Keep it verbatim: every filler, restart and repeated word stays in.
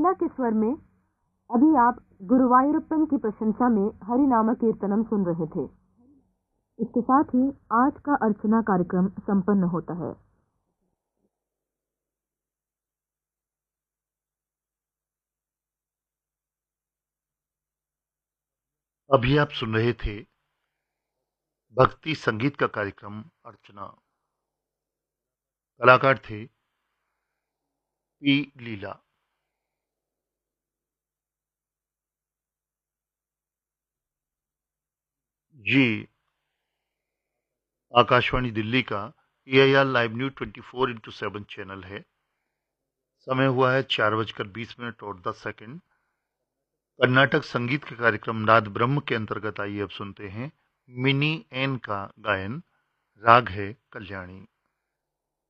लीला के स्वर में अभी आप गुरुवायूरप्पन की प्रशंसा में हरिनाम कीर्तनम सुन रहे थे। इसके साथ ही आज का अर्चना कार्यक्रम संपन्न होता है। अभी आप सुन रहे थे भक्ति संगीत का कार्यक्रम अर्चना। कलाकार थे पी लीला। जी आकाशवाणी दिल्ली का ए I R live news twenty four into seven channel है। समय हुआ है चार बजकर बीस मिनट और दस सेकंड। कर्नाटक संगीत के कार्यक्रम नाद ब्रह्म के अंतर्गत आइए अब सुनते हैं मिनी एन का गायन। राग है कल्याणी।